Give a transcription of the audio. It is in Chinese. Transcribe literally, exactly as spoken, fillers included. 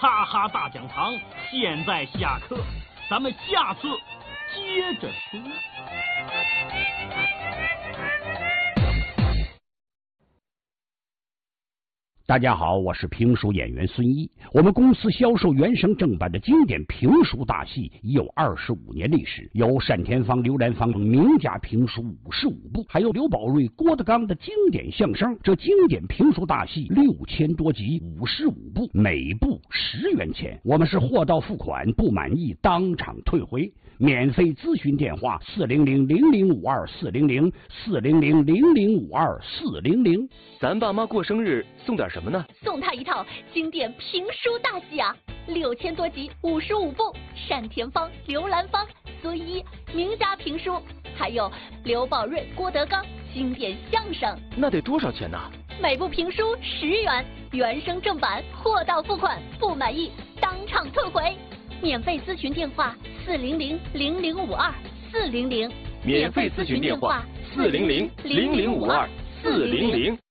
哈哈大讲堂现在下课，咱们下次接着说。 大家好，我是评书演员孙一。我们公司销售原声正版的经典评书大戏已有二十五年历史，有单田芳、刘兰芳等名家评书五十五部，还有刘宝瑞、郭德纲的经典相声。这经典评书大戏六千多集，五十五部，每部十元钱。我们是货到付款，不满意当场退回。免费咨询电话：四零零零零五二四零零四零零零零五二四零零。 咱爸妈过生日送点什么呢？ 送他一套经典评书大戏啊，六千多集，五十五部，单田芳、刘兰芳、孙一名家评书，还有刘宝瑞、郭德纲经典相声。 那得多少钱呢？ 每部评书十元，原声正版，货到付款，不满意当场退回。免费咨询电话：四零零零零五二四零零。 免费咨询电话：四零零零零五二四零零。